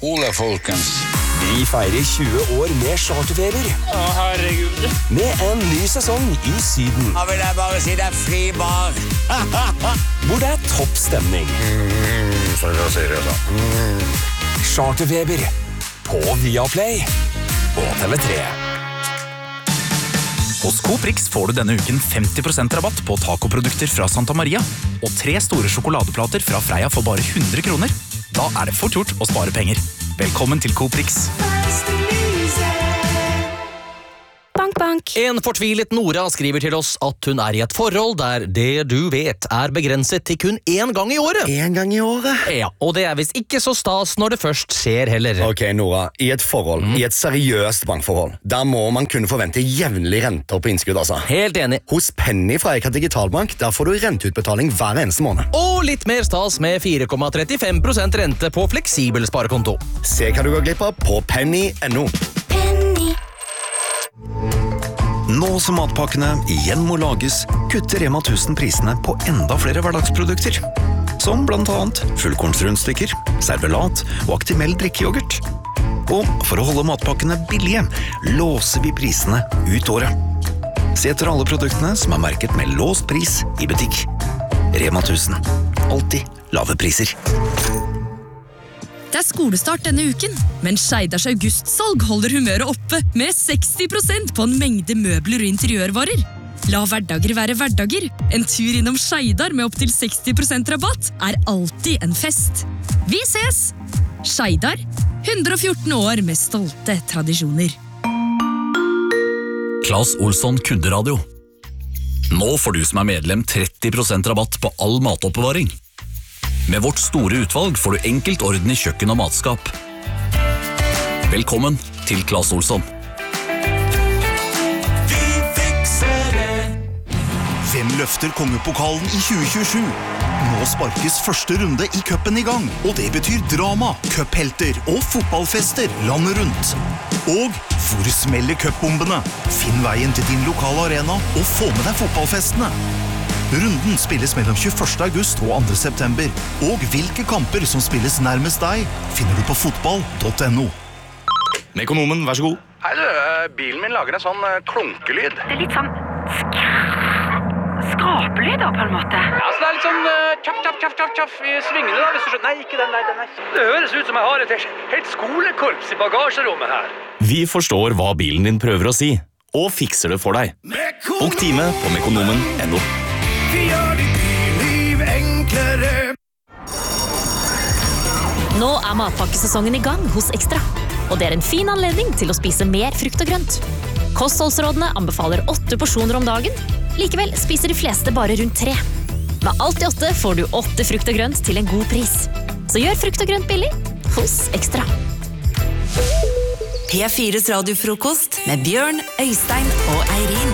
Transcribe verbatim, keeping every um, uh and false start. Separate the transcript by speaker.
Speaker 1: Ole folkens.
Speaker 2: Vi feirer tjue år med charterfeber.
Speaker 3: Å, herregud.
Speaker 2: Med en ny sesong i Syden.
Speaker 1: Da vil jeg bare si det er fri bar.
Speaker 2: Hvor det er topp stemning.
Speaker 1: Mm, så jeg sier det da. Mm.
Speaker 2: Charterfeber på Viaplay og T V tre.
Speaker 4: Hos Coprix får du denne uken femti prosent rabatt på tacoprodukter fra Santa Maria og tre store sjokoladeplater fra Freia for bare hundre kroner. Da er det fort gjort å spare penger. Velkommen til Coprix.
Speaker 5: Bank, bank.
Speaker 6: En fortvilet Nora skriver til oss at hun er i et forhold der det du vet er begrenset til kun én gang i året.
Speaker 7: En gang i året?
Speaker 6: Ja, og det er visst ikke så stas når det først skjer heller.
Speaker 7: Ok, Nora, i et forhold, mm. i et seriøst bankforhold, der må man kunne forvente jevnlig renter på innskudd, altså.
Speaker 6: Helt enig.
Speaker 7: Hos Penny fra Eka Digitalbank, der får du renteutbetaling hver eneste måned.
Speaker 6: Og litt mer stas med fire komma trettifem prosent rente på fleksibel sparekonto.
Speaker 7: Se hva du går glipp av på penny punktum no.
Speaker 8: Nå som matpakkene igjen må lages, kutter Rema tusen prisene på enda flere hverdagsprodukter. Som blant annet fullkornsrundstykker, servelat og Actimel drikkejoghurt. Og for å holde matpakkene billige, låser vi prisene ut året. Se etter alle produktene som er merket med låst pris i butikk. Rema tusen. Alltid lave priser.
Speaker 9: Det er skolestart denne uken, men Skeidars augustsalg holder humøret oppe med seksti prosent på en mengde møbler og interiørvarer. La hverdager være hverdager. En tur innom Skeidar med opp til seksti prosent rabatt er alltid en fest. Vi ses! Skeidar, hundre og fjorten år med stolte tradisjoner.
Speaker 4: Claes Olsson Kunderadio. Nå får du som er medlem tretti prosent rabatt på all matoppbevaring. Med vårt store utvalg får du enkelt orden i kjøkken og matskap. Velkommen til Claes Olsson.
Speaker 10: Vi fikser det. Hvem løfter kongepokalen i tjue tjuesju? Nå sparkes første runde i cupen i gang, og det betyr drama, cuphelter og fotballfester landet rundt. Og hvor smeller cupbombene? Finn veien til din lokale arena og få med deg fotballfestene. Runden spilles mellom tjueførste august og andre september, og hvilke kamper som spilles nærmest deg, finner du på fotball punktum no.
Speaker 11: Mekonomen, vær så god.
Speaker 12: Hei du, bilen min lager en sånn klonkelyd.
Speaker 13: Det er litt sånn skrapelyd da, på en måte.
Speaker 3: Ja, så det er litt sånn tjaff, tjaff, tjaff, tjaff, tjaff i svingene da, hvis du skjønner. Nei, ikke den, nei, den er. Det høres ut som jeg har et helt skolekorps i bagasjerommet her.
Speaker 11: Vi forstår hva bilen din prøver å si, og fikser det for deg. Bok time på mekonomen punktum no.
Speaker 10: Vi gjør ditt liv enklere.
Speaker 5: Nå er matpakkesesongen i gang hos Ekstra, og det er en fin anledning til å spise mer frukt og grønt. Kostholdsrådene anbefaler åtte porsjoner om dagen, likevel spiser de fleste bare rundt tre. Med alt i åtte får du åtte frukt og grønt til en god pris. Så gjør frukt og grønt billig hos Ekstra.
Speaker 14: P fires radiofrokost med Bjørn, Øystein og Eirin.